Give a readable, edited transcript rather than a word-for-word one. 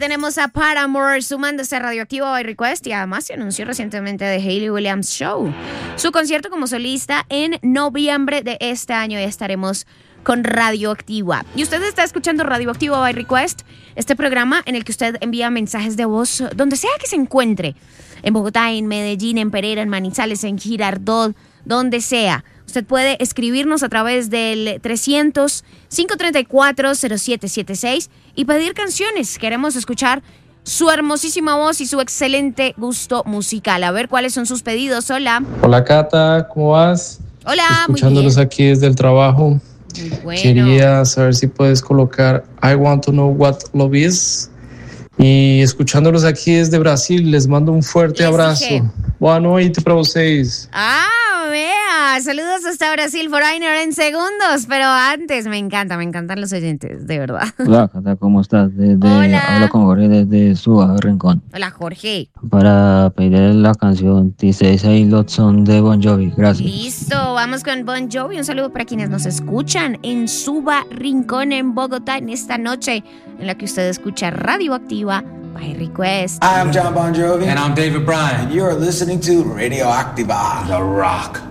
tenemos a Paramore sumándose a Radioactivo by Request y además se anunció recientemente de Hayley Williams Show. Su concierto como solista en noviembre de este año ya estaremos con Radioactiva. Y usted está escuchando Radioactivo by Request, este programa en el que usted envía mensajes de voz donde sea que se encuentre. En Bogotá, en Medellín, en Pereira, en Manizales, en Girardot, donde sea. Usted puede escribirnos a través del 300-534-0776 y pedir canciones. Queremos escuchar su hermosísima voz y su excelente gusto musical. A ver cuáles son sus pedidos. Hola. Hola, Cata, ¿cómo vas? Hola, escuchándolos muy bien. aquí desde el trabajo. Muy bueno. Quería saber si puedes colocar I Want to Know What Love Is. E escuchándolos aqui desde Brasil, les mando um forte abraço. Boa noite para vocês. Ah, vea, saludos hasta Brasil, Foreigner en segundos, pero antes me encantan los oyentes, de verdad. Hola, Cata, ¿cómo estás? Hola. Hablo con Jorge desde Suba, Rincón. Hola, Jorge. Para pedirle la canción T6 y Lotson de Bon Jovi, gracias. Listo, vamos con Bon Jovi. Un saludo para quienes nos escuchan en Suba, Rincón, en Bogotá, en esta noche en la que usted escucha Radioactiva by Request. Hi, I'm John Bon Jovi. And I'm David Bryan. And you're listening to Radioactiva, the rock